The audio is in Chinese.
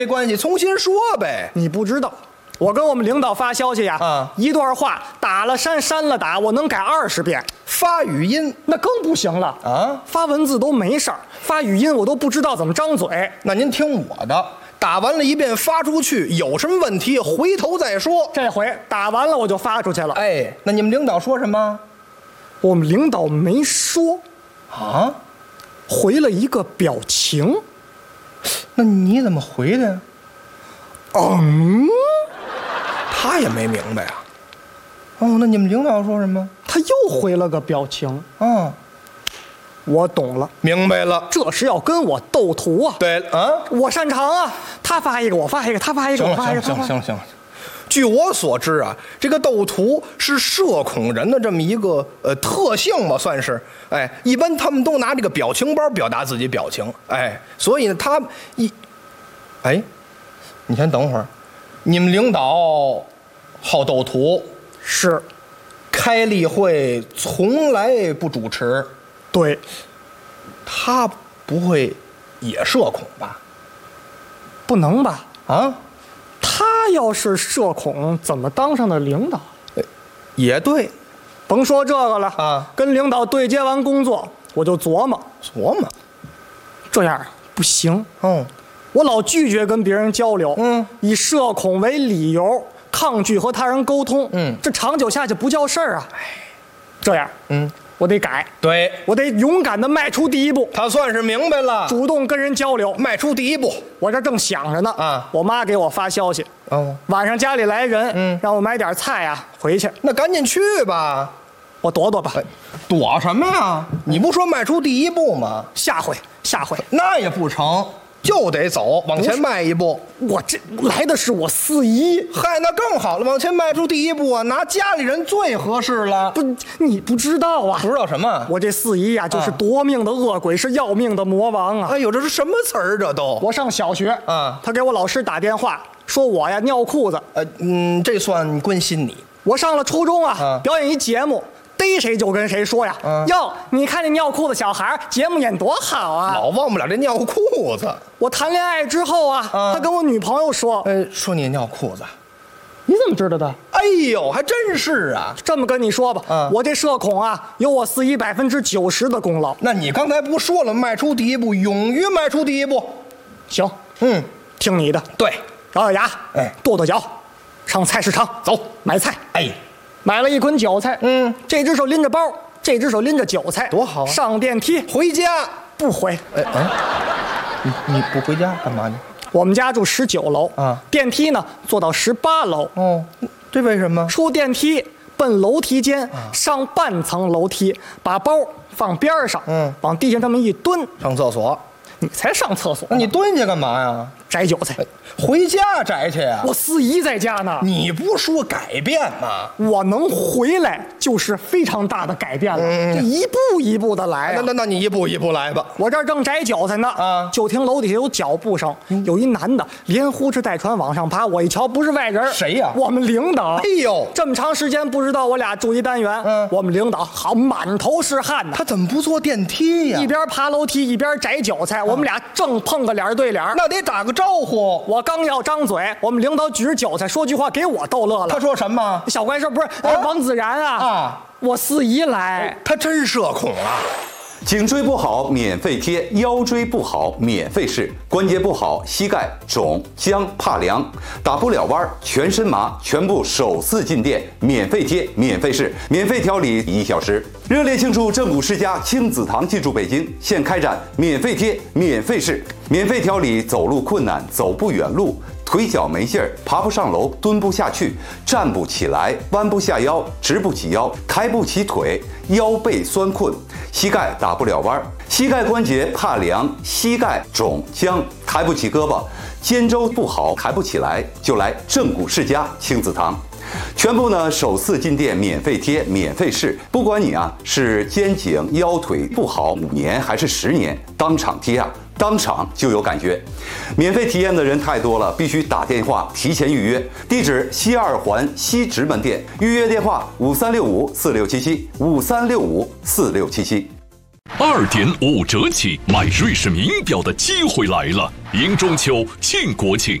没关系，重新说呗。 你不知道，我跟我们领导发消息呀，一段话打了删，删了打，我能改20遍。 发语音那更不行了啊！发文字都没事儿，发语音我都不知道怎么张嘴。 那您听我的，打完了一遍发出去，有什么问题回头再说。 这回打完了我就发出去了。 哎，那你们领导说什么？ 我们领导没说啊， 回了一个表情。 那你怎么回的呀？他也没明白啊。哦，那你们领导说什么？ 他又回了个表情。我懂了， 明白了， 这是要跟我斗图啊。 对啊， 我擅长啊，他发一个我发一个，他发一个我发一个。 行了。据我所知啊，这个斗图是社恐人的这么一个特性吧，算是。哎，一般他们都拿这个表情包表达自己表情。哎，所以呢，你先等会儿，你们领导好斗图。 是， 开例会从来不主持。 对， 他不会也社恐吧？ 不能吧？ 啊， 他要是社恐，怎么当上的领导？ 也对， 甭说这个了啊。 跟领导对接完工作，我就琢磨，这样不行。我老拒绝跟别人交流，以社恐为理由。抗拒和他人沟通，这长久下去不叫事儿啊。这样，我得改， 对， 我得勇敢地迈出第一步。 他算是明白了， 主动跟人交流， 迈出第一步。 我这正想着呢啊，我妈给我发消息，晚上家里来人，让我买点菜啊，回去。 那赶紧去吧， 我躲躲吧。 躲什么呀？你不说迈出第一步吗？ 下回， 那也不成。就得走，往前迈一步。 我这来的是我四姨， 嗨，那更好了，往前迈出第一步啊，拿家里人最合适了。 不，你不知道啊？ 不知道什么？ 我这四姨呀，就是夺命的恶鬼，是要命的魔王啊！ 哎呦，这是什么词儿？这都…… 我上小学啊， 他给我老师打电话说我呀尿裤子。 这算关心你。 我上了初中啊，表演一节目。逮谁就跟谁说呀，哟，你看这尿裤子小孩节目演多好啊！ 老忘不了这尿裤子。 我谈恋爱之后啊，他跟我女朋友说， 说你尿裤子， 你怎么知道的？ 哎呦，还真是啊！ 这么跟你说吧，我这社恐啊，有我四姨90%的功劳。 那你刚才不说了，迈出第一步，勇于迈出第一步。 行，听你的。 对， 咬咬牙，跺跺脚，上菜市场走买菜。买了一捆韭菜，这只手拎着包，这只手拎着韭菜， 多好啊！ 上电梯回家不回， 你不回家干嘛呢？ 我们家住19楼啊，电梯呢坐到18楼。 这为什么？ 出电梯奔楼梯间，上半层楼梯，把包放边上，往地下这么一蹲， 上厕所。 你才上厕所， 那你蹲下干嘛呀？ 摘韭菜， 回家摘去呀。 我四姨在家呢。 你不说改变吗？ 我能回来就是非常大的改变了。这一步一步的来啊。 那你一步一步来吧。 我这儿正摘韭菜呢，就听楼底下有脚步声，有一男的连呼哧带喘往上爬。我一瞧，不是外人， 谁呀？ 我们领导。 哎呦， 这么长时间不知道我俩住一单元。我们领导好满头是汗呢。 他怎么不坐电梯呀？ 一边爬楼梯一边摘韭菜，我们俩正碰个脸对脸， 那得打个招呼。 我刚要张嘴，我们领导举着韭菜说句话，给我逗乐了。 他说什么？ 小怪兽不是王子然啊！我四姨来， 他真社恐啊！ 颈椎不好免费贴，腰椎不好免费试，关节不好膝盖肿僵怕凉，打不了弯全身麻，全部首次进店免费贴免费试，免费调理1小时。热烈庆祝正骨世家亲子堂进驻北京，现开展免费贴免费试，免费调理走路困难走不远路，腿脚没劲儿，爬不上楼，蹲不下去，站不起来，弯不下腰，直不起腰，抬不起腿，腰背酸困，膝盖打不了弯，膝盖关节怕凉，膝盖肿僵，抬不起胳膊，肩周不好，抬不起来，就来正骨世家亲子堂。全部呢首次进店免费贴免费试，不管你是肩颈腰腿不好5年还是10年，当场贴当场就有感觉。免费体验的人太多了，必须打电话提前预约。地址西2环西直门店，预约电话5365467753654677。 2.5折起买瑞士名表的机会来了！迎中秋，庆国庆，